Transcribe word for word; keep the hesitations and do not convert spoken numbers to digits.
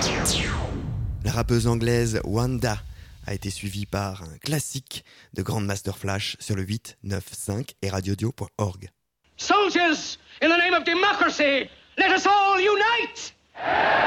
La rappeuse anglaise Wanda a été suivie par un classique de Grandmaster Flash sur le huit neuf cinq et radiodio point org. Soldiers, in the name of democracy, let us all unite!